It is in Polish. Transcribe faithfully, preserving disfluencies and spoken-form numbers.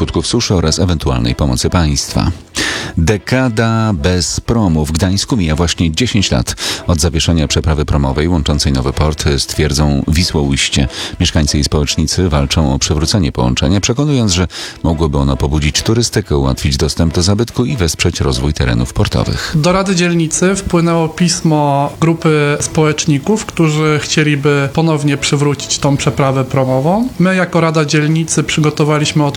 skutków suszy oraz ewentualnej pomocy państwa. Dekada bez promu. W Gdańsku mija właśnie dziesięć lat od zawieszenia przeprawy promowej łączącej Nowy Port z twierdzą Wisłoujście. Mieszkańcy i społecznicy walczą o przywrócenie połączenia, przekonując, że mogłoby ono pobudzić turystykę, ułatwić dostęp do zabytku i wesprzeć rozwój terenów portowych. Do Rady Dzielnicy wpłynęło pismo grupy społeczników, którzy chcieliby ponownie przywrócić tą przeprawę promową. My jako Rada Dzielnicy przygotowaliśmy od